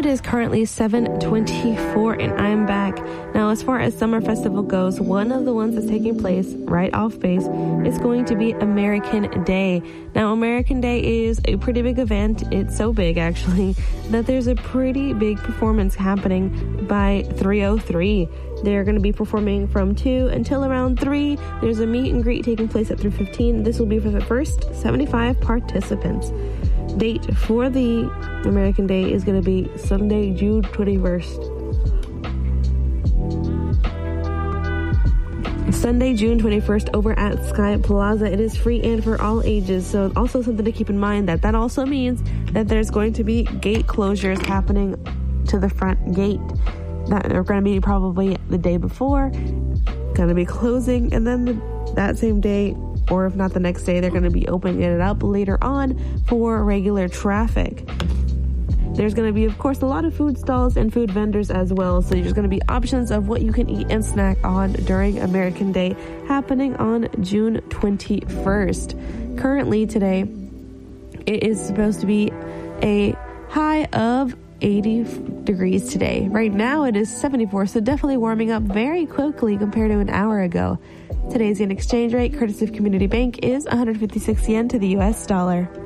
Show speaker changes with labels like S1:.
S1: It is currently 7:24 and I'm back. Now, as far as Summer Festival goes, one of the ones that's taking place right off base is going to be American Day. Now, American Day is a pretty big event. It's so big, actually, that there's a pretty big performance happening by 3:03. They're going to be performing from 2 until around 3. There's a meet and greet taking place at 3:15. This will be for the first 75 participants. Date for the American Day is going to be Sunday, June 21st. Sunday, June 21st over at Sky Plaza. It is free and for all ages. So also something to keep in mind that also means that there's going to be gate closures happening to the front gate. That are going to be probably the day before, going to be closing, and then that same day, or if not the next day, they're going to be opening it up later on for regular traffic. There's going to be, of course, a lot of food stalls and food vendors as well, so there's going to be options of what you can eat and snack on during American Day, happening on June 21st. Currently today, it is supposed to be a high of 80 degrees today. Right now it is 74, so definitely warming up very quickly compared to an hour ago. Today's yen exchange rate, courtesy of Community Bank, is 156 yen to the US dollar.